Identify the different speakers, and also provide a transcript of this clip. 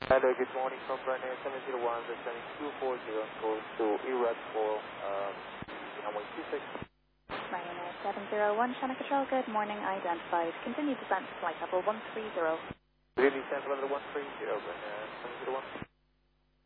Speaker 1: Hello, good morning from Ryanair 701, returning 240, goes to Iraq for runway 26.
Speaker 2: Ryanair 701, Channel Control, good morning, identified. Continue descent to flight level 130.
Speaker 1: Really, Central level 130, Ryanair 701.